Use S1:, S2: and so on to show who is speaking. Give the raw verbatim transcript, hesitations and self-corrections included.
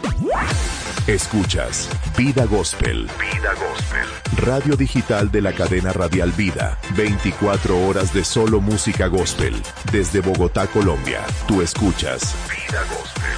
S1: Escuchas Vida Gospel. Vida Gospel. Radio digital de la cadena radial Vida. veinticuatro horas de solo música gospel. Desde Bogotá, Colombia. Tú escuchas Vida Gospel.